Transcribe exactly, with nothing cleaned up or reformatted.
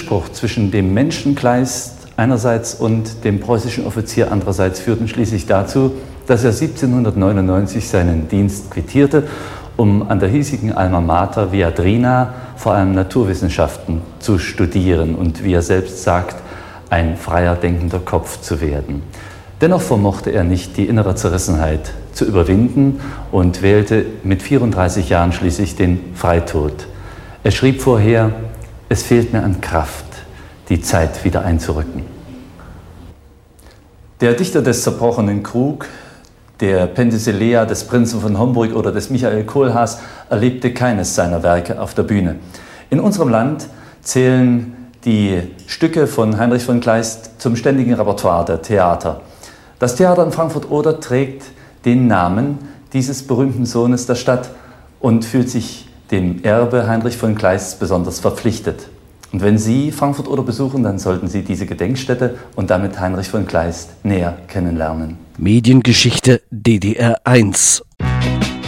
Widerspruch zwischen dem Menschen Kleist einerseits und dem preußischen Offizier andererseits führten schließlich dazu, dass er siebzehnhundertneunundneunzig seinen Dienst quittierte, um an der hiesigen Alma Mater Viadrina vor allem Naturwissenschaften zu studieren und, wie er selbst sagt, ein freier denkender Kopf zu werden. Dennoch vermochte er nicht, die innere Zerrissenheit zu überwinden und wählte mit vierunddreißig Jahren schließlich den Freitod. Er schrieb vorher: Es fehlt mir an Kraft, die Zeit wieder einzurücken. Der Dichter des zerbrochenen Krug, der Penthesilea des Prinzen von Homburg oder des Michael Kohlhaas erlebte keines seiner Werke auf der Bühne. In unserem Land zählen die Stücke von Heinrich von Kleist zum ständigen Repertoire der Theater. Das Theater in Frankfurt-Oder trägt den Namen dieses berühmten Sohnes der Stadt und fühlt sich dem Erbe Heinrich von Kleists besonders verpflichtet. Und wenn Sie Frankfurt-Oder besuchen, dann sollten Sie diese Gedenkstätte und damit Heinrich von Kleist näher kennenlernen. Mediengeschichte D D R eins